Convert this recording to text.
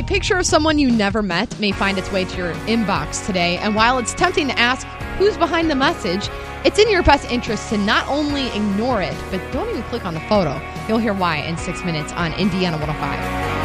picture of someone you never met may find its way to your inbox today. And while it's tempting to ask who's behind the message, it's in your best interest to not only ignore it, but don't even click on the photo. You'll hear why in 6 minutes on Indiana 105.